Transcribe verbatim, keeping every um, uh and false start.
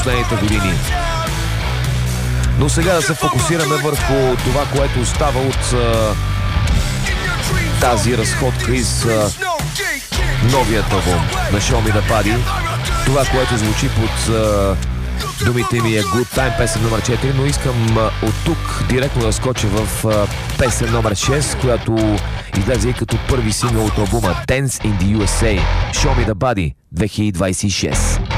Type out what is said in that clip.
последните години. Но сега да се фокусираме върху това, което остава от а, тази разходка из а, новият албум на Show Me The Body. Това, което звучи под а, думите ми е Good Time, песен номер четири, но искам а, от тук директно да скоча в а, песен номер шест, която излезе и като първи сингъл от албума Dance in the ю ес ей. Show Me The Body две хиляди двадесет и шеста.